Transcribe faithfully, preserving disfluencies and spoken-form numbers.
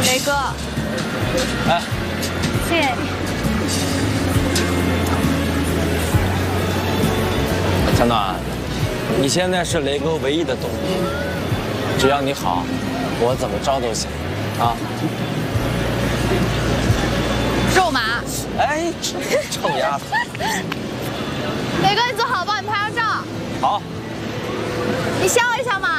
雷哥， 哎， 谢谢你。 小暖，你现在是雷哥唯一的动力，只要你好，我怎么着都行，啊。 肉麻。 哎，臭丫头。 雷哥，你坐好，帮你拍张照。 好。 你笑一下嘛。